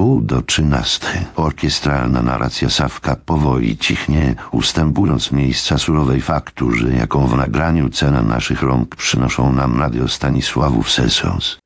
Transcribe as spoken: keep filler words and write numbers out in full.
pół do trzynastej. Orkiestralna narracja Sawka powoli cichnie, ustępując miejsca surowej fakturze, jaką w nagraniu Cena naszych rąk przynoszą nam Radio Stanisławów Sesons.